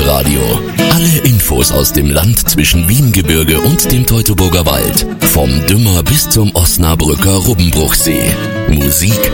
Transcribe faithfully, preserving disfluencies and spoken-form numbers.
Weinradio. Alle Infos aus dem Land zwischen Wiehengebirge und dem Teutoburger Wald. Vom Dümmer bis zum Osnabrücker Rubbenbruchsee. Musik,